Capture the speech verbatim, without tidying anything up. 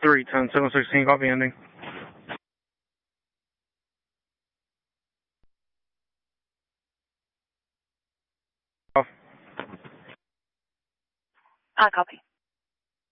three ten seven sixteen, copy ending. Off. Ah, copy.